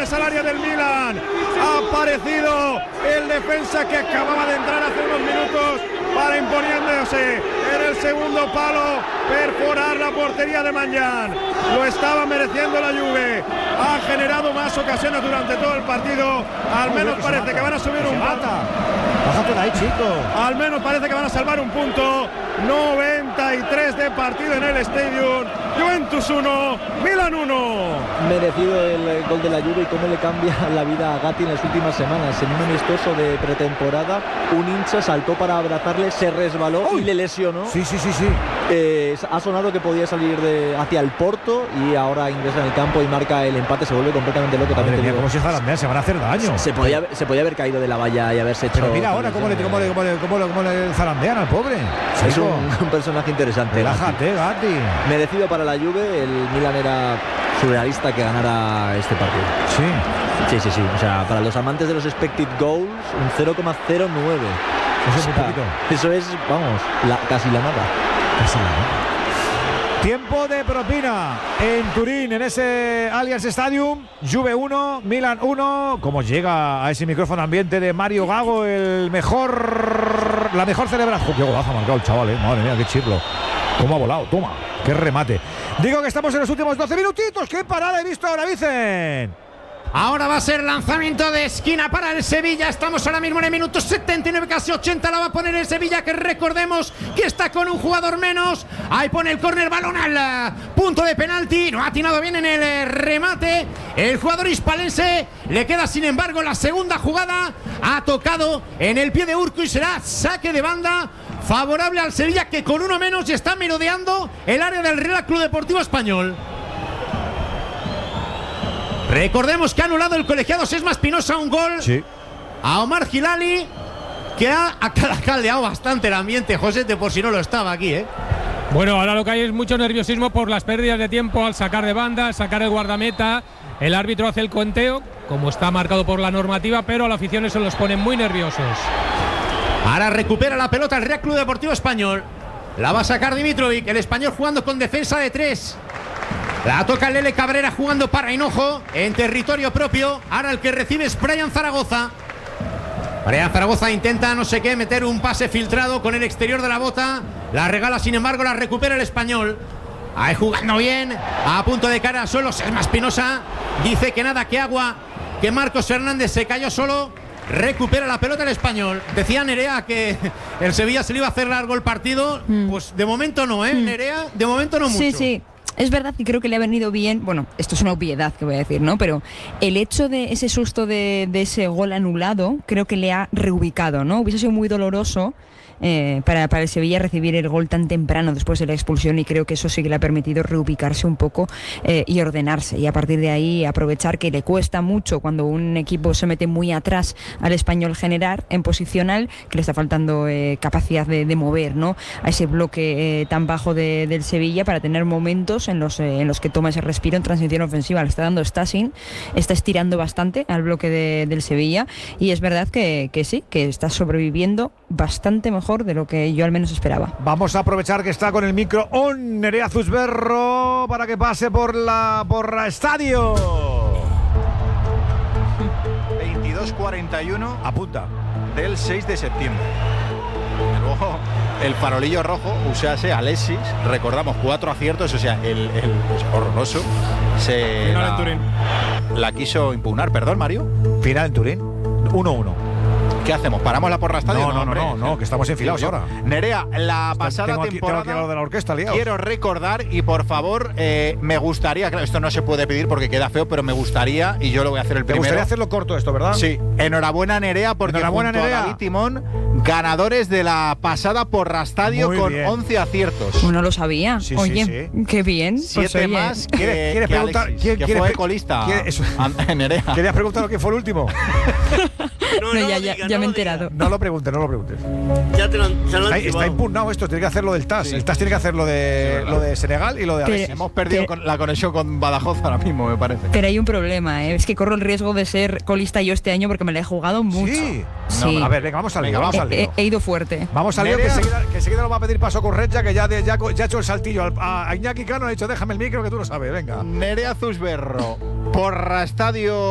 balones al área del Milan. Ha aparecido el defensa que acababa de entrar hace unos minutos para, imponiéndose en el segundo palo, perforar la portería de Magnan. Lo estaba mereciendo la Juve. Ha generado más ocasiones durante todo el partido. Al menos parece que van a subir un punto. Bájate de ahí, chico. Al menos parece que van a salvar un punto. 93 de partido en el Stadium. Juventus 1, Milan 1. Merecido el gol de la Juve y cómo le cambia la vida a Gatti en las últimas semanas. En un amistoso de pretemporada, un hincha saltó para abrazarle, se resbaló y le lesionó. Sí. Ha sonado que podía salir hacia el Porto y ahora ingresa en el campo y marca el empate. Se vuelve completamente loco. También Mira, como si Zalandea, se van a hacer daño. Se podía haber caído de la valla y haberse hecho. Pero mira ahora cómo le zarandean al pobre. Es un personaje interesante. Relájate, Gatti. Merecido para la Juve. El Milan era surrealista que ganara este partido. Sí. O sea, para los amantes de los expected goals, un 0,09. Eso es un poquito. Eso es, vamos, casi la nada. Tiempo de propina en Turín, en ese Allianz Stadium. Juve 1, Milan 1. Como llega a ese micrófono ambiente de Mario Gago, la mejor celebración. Qué golazo ha marcado el chaval, madre mía, qué chirlo. Cómo ha volado, toma, qué remate. Digo que estamos en los últimos 12 minutitos. ¡Qué parada he visto ahora, Vicen! Ahora va a ser lanzamiento de esquina para el Sevilla. Estamos ahora mismo en el minuto 79, casi 80. La va a poner el Sevilla, que recordemos que está con un jugador menos. Ahí pone el córner, balón al punto de penalti. No ha atinado bien en el remate el jugador hispalense. Le queda, sin embargo, la segunda jugada. Ha tocado en el pie de Urco y será saque de banda favorable al Sevilla, que con uno menos ya está merodeando el área del Real Club Deportivo Español. Recordemos que ha anulado el colegiado Sesma Espinosa un gol a Omar Hilali, que ha caldeado bastante el ambiente, Josete, por si no lo estaba aquí, Bueno, ahora lo que hay es mucho nerviosismo por las pérdidas de tiempo al sacar de banda, al sacar el guardameta. El árbitro hace el conteo, como está marcado por la normativa, pero a la afición eso los pone muy nerviosos. Ahora recupera la pelota el Real Club Deportivo Español. La va a sacar Dimitrovic, el español jugando con defensa de 3. La toca Lele Cabrera jugando para Hinojo en territorio propio. Ahora el que recibe es Brian Zaragoza. Brian Zaragoza intenta no sé qué meter un pase filtrado con el exterior de la bota. La regala, sin embargo, la recupera el español. Ahí jugando bien, a punto de cara solo Sesma Espinosa. Dice que nada, que agua, que Marcos Fernández se cayó solo. Recupera la pelota el español. Decía Nerea que el Sevilla se le iba a hacer largo el partido. Pues de momento no, Nerea, de momento no mucho. Sí. Es verdad que creo que le ha venido bien, bueno, esto es una obviedad que voy a decir, ¿no? Pero el hecho de ese susto de ese gol anulado, creo que le ha reubicado, ¿no? Hubiese sido muy doloroso para el Sevilla recibir el gol tan temprano después de la expulsión, y creo que eso sí que le ha permitido reubicarse un poco y ordenarse, y a partir de ahí aprovechar que le cuesta mucho cuando un equipo se mete muy atrás al español generar en posicional, que le está faltando capacidad de mover, ¿no? A ese bloque tan bajo del Sevilla, para tener momentos en los que toma ese respiro en transición ofensiva. Le está dando Stasin, está estirando bastante al bloque del Sevilla, y es verdad que sí, que está sobreviviendo bastante mejor de lo que yo al menos esperaba. Vamos a aprovechar que está con el micro Nerea Zusberro para que pase por la estadio. 22:41 apunta del 6 de septiembre. Luego el farolillo rojo, usase Alexis, recordamos 4 aciertos, o sea, el horroroso Final en Turín. La quiso impugnar, perdón, Mario. Final en Turín, 1-1. ¿Qué hacemos? ¿Paramos la porra estadio? No, que estamos enfilados ahora. Nerea, la pasada temporada tengo aquí de la orquesta, liados. Quiero recordar, y por favor, me gustaría, claro, esto no se puede pedir porque queda feo, pero me gustaría, y yo lo voy a hacer el primero. ¿Te gustaría hacerlo corto esto, verdad? Sí. Enhorabuena, Nerea, porque enhorabuena, junto Nerea. a David Timón, ganadores de la pasada porra estadio con bien. 11 aciertos. No lo sabía. Sí, Oye, qué bien. 7 más ¿Quieres preguntar Alexis, quién que fue colista? Nerea. ¿Querías preguntar quién fue el último? Ya me he enterado. No lo preguntes. Ya se lo han Está impugnado esto, tiene que hacer lo del TAS. Sí. El TAS tiene que hacer lo de Senegal y lo de Alexis. Hemos perdido la conexión con Badajoz ahora mismo, me parece. Pero hay un problema, es que corro el riesgo de ser colista yo este año porque me la he jugado mucho. Sí. Sí. No, a ver, venga, vamos al lío. He ido fuerte. Vamos al lío, que enseguida lo va a pedir paso Correia, que ya ha hecho el saltillo. A Iñaki Cano ha dicho, déjame el micro que tú lo sabes, venga. Nerea Zusberro, porra estadio.